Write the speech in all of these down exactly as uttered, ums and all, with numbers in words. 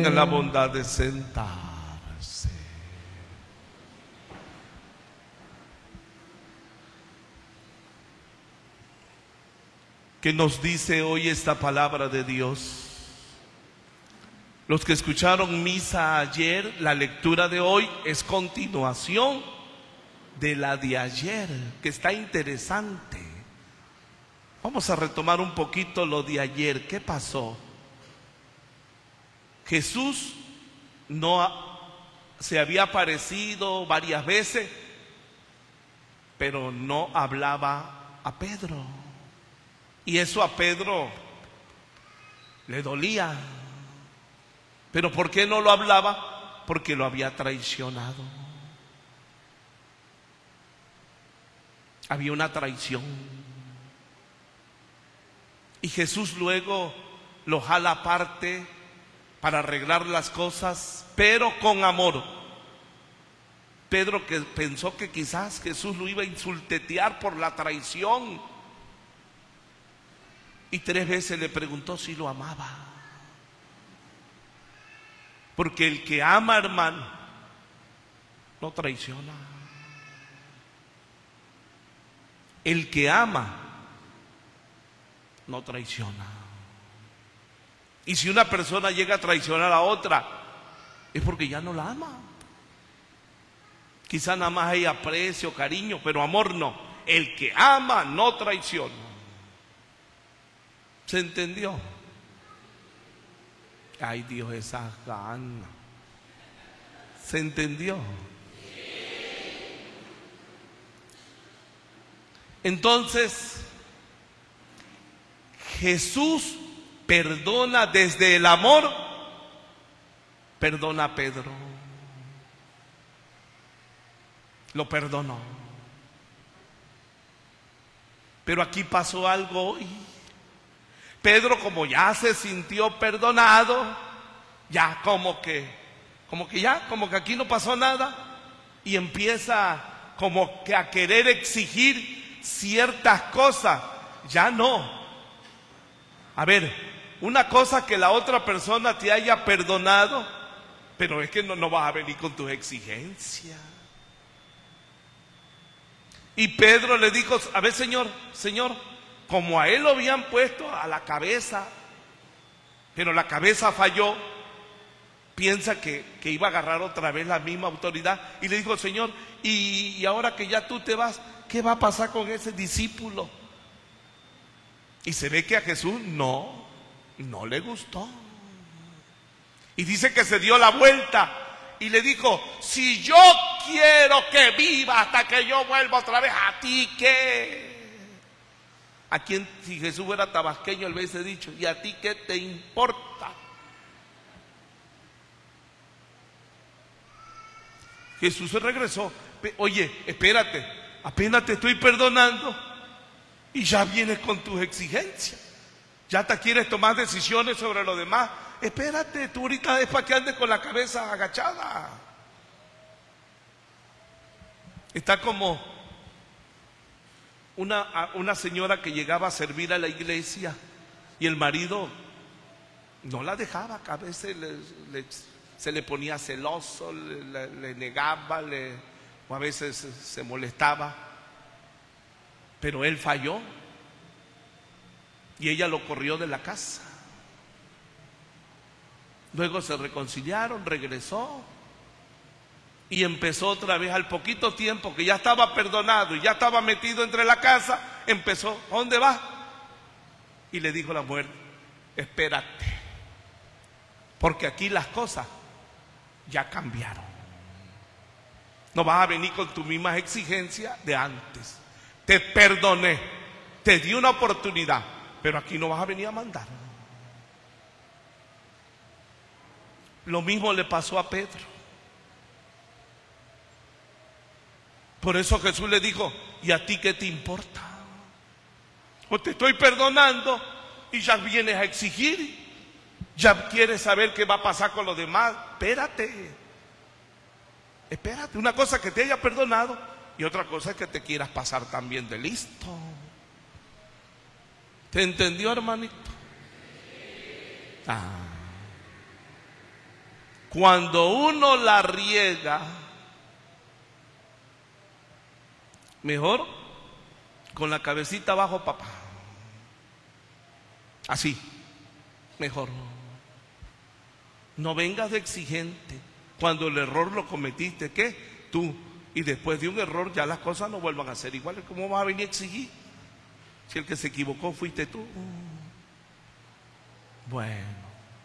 Tengan la bondad de sentarse. ¿Qué nos dice hoy esta palabra de Dios? Los que escucharon misa ayer, la lectura de hoy es continuación de la de ayer, que está interesante. Vamos a retomar un poquito lo de ayer. ¿Qué pasó? Jesús no ha, se había aparecido varias veces, pero no hablaba a Pedro. Y eso a Pedro le dolía. ¿Pero por qué no lo hablaba? Porque lo había traicionado. Había una traición. Y Jesús luego lo jala aparte para arreglar las cosas, pero con amor. Pedro, que pensó que quizás Jesús lo iba a insultetear por la traición, y tres veces le preguntó si lo amaba. Porque el que ama, hermano, no traiciona. El que ama no traiciona. Y si una persona llega a traicionar a otra, es porque ya no la ama. Quizá nada más hay aprecio, cariño, pero amor no. El que ama no traiciona. ¿Se entendió? Ay, Dios, esas ganas. ¿Se entendió? Entonces, Jesús perdona desde el amor, perdona a Pedro. Lo perdonó. Pero aquí pasó algo hoy. Pedro, como ya se sintió perdonado, ya como que, como que ya, como que aquí no pasó nada, y empieza como que a querer exigir ciertas cosas. Ya no. A ver, una cosa que la otra persona te haya perdonado, pero es que no, no vas a venir con tus exigencias. Y Pedro le dijo, a ver, Señor, Señor, como a él lo habían puesto a la cabeza, pero la cabeza falló, piensa que, que iba a agarrar otra vez la misma autoridad, y le dijo, Señor, y, y ahora que ya tú te vas, ¿qué va a pasar con ese discípulo? Y se ve que a Jesús no, no le gustó. Y dice que se dio la vuelta y le dijo, si yo quiero que viva hasta que yo vuelva otra vez, ¿a ti qué? ¿A quién? Si Jesús fuera tabasqueño, él hubiese dicho, ¿y a ti qué te importa? Jesús se regresó. Oye, espérate, apenas te estoy perdonando y ya vienes con tus exigencias. Ya te quieres tomar decisiones sobre lo demás. Espérate, tú ahorita es para que andes con la cabeza agachada. Está como Una, una señora que llegaba a servir a la iglesia y el marido no la dejaba, que a veces le, le, se le ponía celoso, le, le, le negaba, le, o a veces se, se molestaba, pero él falló y ella lo corrió de la casa. Luego se reconciliaron, regresó y empezó otra vez. Al poquito tiempo que ya estaba perdonado y ya estaba metido entre la casa, empezó, ¿a dónde vas? Y le dijo la mujer, espérate, porque aquí las cosas ya cambiaron. No vas a venir con tus mismas exigencias de antes. Te perdoné, te di una oportunidad, pero aquí no vas a venir a mandar. Lo mismo le pasó a Pedro. Por eso Jesús le dijo, ¿y a ti qué te importa? O te estoy perdonando y ya vienes a exigir, ya quieres saber qué va a pasar con los demás. Espérate, espérate. Una cosa es que te haya perdonado y otra cosa es que te quieras pasar también de listo. ¿Te entendió, hermanito? Ah. Cuando uno la riega, mejor con la cabecita abajo, papá. Así, mejor. No vengas de exigente cuando el error lo cometiste, ¿qué? Tú. Y después de un error ya las cosas no vuelvan a ser iguales. ¿Cómo vas a venir a exigir? Si el que se equivocó fuiste tú. Bueno,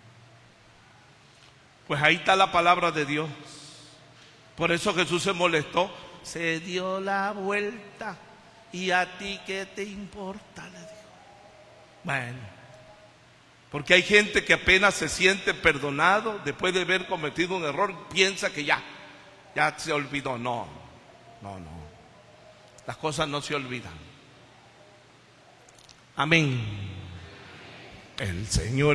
pues ahí está la palabra de Dios. Por eso Jesús se molestó. Se dio la vuelta. ¿Y a ti qué te importa? Le dijo. Bueno, porque hay gente que apenas se siente perdonado después de haber cometido un error, piensa que ya, ya se olvidó. No, no, no. Las cosas no se olvidan. Amén. El Señor